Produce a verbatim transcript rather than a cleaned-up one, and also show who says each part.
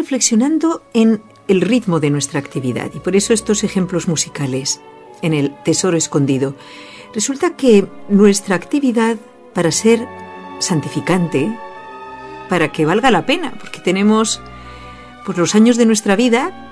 Speaker 1: reflexionando en el ritmo de nuestra actividad, y por eso estos ejemplos musicales en el Tesoro Escondido. Resulta que nuestra actividad, para ser santificante, para que valga la pena, porque tenemos pues, los años de nuestra vida